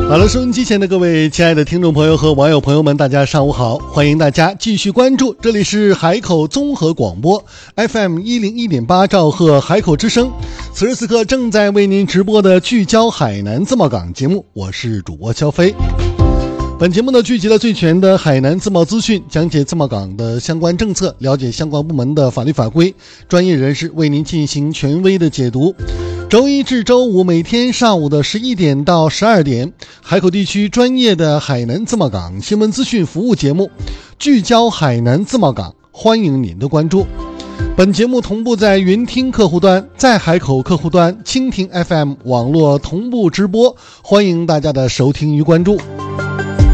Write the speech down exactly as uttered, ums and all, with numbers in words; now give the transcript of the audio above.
好了，收音机前的各位亲爱的听众朋友和网友朋友们，大家上午好，欢迎大家继续关注，这里是海口综合广播 F M 一零一点八兆赫海口之声，此时此刻正在为您直播的聚焦海南自贸港节目，我是主播肖飞。本节目呢聚集了最全的海南自贸资讯，讲解自贸港的相关政策，了解相关部门的法律法规，专业人士为您进行权威的解读。周一至周五每天上午的十一点到十二点，海口地区专业的海南自贸港新闻资讯服务节目聚焦海南自贸港，欢迎您的关注。本节目同步在云听客户端，在海口客户端蜻蜓 F M 网络同步直播，欢迎大家的收听与关注。